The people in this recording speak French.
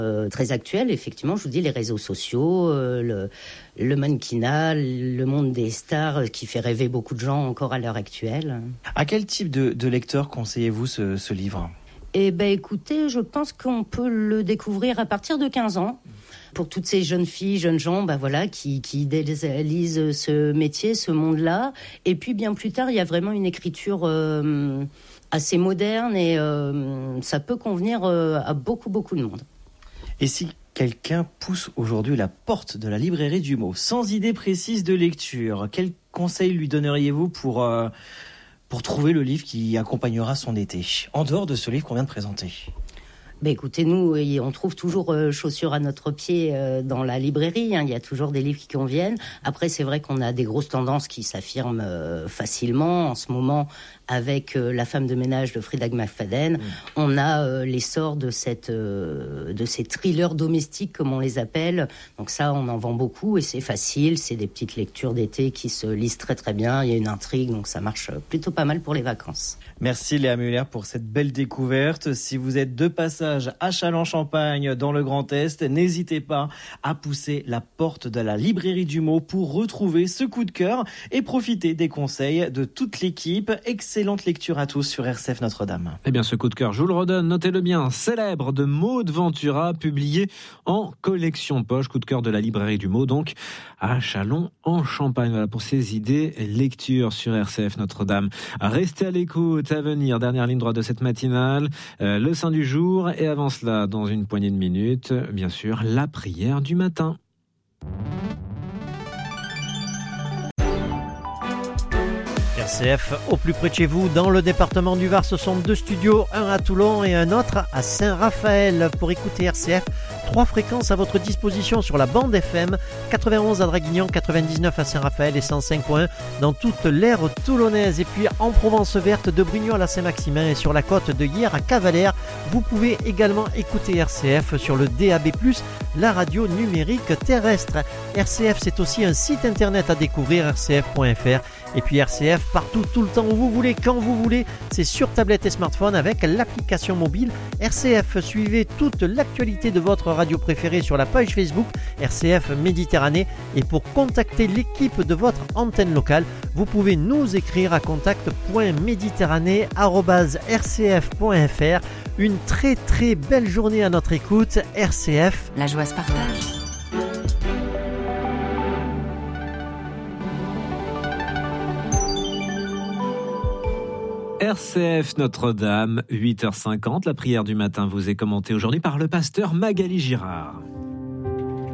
Très actuel, effectivement, je vous dis, les réseaux sociaux, le mannequinat, le monde des stars qui fait rêver beaucoup de gens encore à l'heure actuelle. À quel type de lecteur conseillez-vous ce livre ? Eh bien, écoutez, je pense qu'on peut le découvrir à partir de 15 ans. Pour toutes ces jeunes filles, jeunes gens, qui idéalisent ce métier, ce monde-là. Et puis, bien plus tard, il y a vraiment une écriture assez moderne et ça peut convenir à beaucoup, beaucoup de monde. Et si quelqu'un pousse aujourd'hui la porte de la librairie du mot, sans idée précise de lecture, quel conseil lui donneriez-vous pour trouver le livre qui accompagnera son été, en dehors de ce livre qu'on vient de présenter ? Écoutez, nous, on trouve toujours chaussures à notre pied dans la librairie. Il y a toujours des livres qui conviennent. Après, c'est vrai qu'on a des grosses tendances qui s'affirment facilement. En ce moment, avec La femme de ménage de Frida McFadden, on a l'essor de ces thrillers domestiques, comme on les appelle. Donc ça, on en vend beaucoup et c'est facile. C'est des petites lectures d'été qui se lisent très très bien. Il y a une intrigue, donc ça marche plutôt pas mal pour les vacances. Merci Léa Muller pour cette belle découverte. Si vous êtes de passage à Châlons-Champagne dans le Grand Est, n'hésitez pas à pousser la porte de la librairie du mot pour retrouver ce coup de cœur et profiter des conseils de toute l'équipe. Excellente lecture à tous sur RCF Notre-Dame. Eh bien, ce coup de cœur, je vous le redonne, notez-le bien, Célèbre de Maud Ventura, publié en collection poche. Coup de cœur de la librairie du mot, donc, à Châlons-en-Champagne. Voilà pour ces idées lecture sur RCF Notre-Dame. Restez à l'écoute, à venir, dernière ligne droite de cette matinale, le Saint du jour. Et avant cela, dans une poignée de minutes, bien sûr, la prière du matin. RCF au plus près de chez vous, dans le département du Var, ce sont 2 studios, un à Toulon et un autre à Saint-Raphaël. Pour écouter RCF, 3 fréquences à votre disposition sur la bande FM, 91 à Draguignan, 99 à Saint-Raphaël et 105.1 dans toute l'aire toulonnaise. Et puis en Provence verte, de Brignoles à Saint-Maximin et sur la côte de Hyères à Cavalère, vous pouvez également écouter RCF sur le DAB+, la radio numérique terrestre. RCF, c'est aussi un site internet à découvrir, rcf.fr. Et puis RCF, partout, tout le temps où vous voulez, quand vous voulez, c'est sur tablette et smartphone avec l'application mobile RCF. Suivez toute l'actualité de votre radio préférée sur la page Facebook RCF Méditerranée. Et pour contacter l'équipe de votre antenne locale, vous pouvez nous écrire à contact.méditerranée@rcf.fr. Une très très belle journée à notre écoute. RCF, la joie se partage. RCF Notre-Dame, 8h50. La prière du matin vous est commentée aujourd'hui par le pasteur Magali Girard.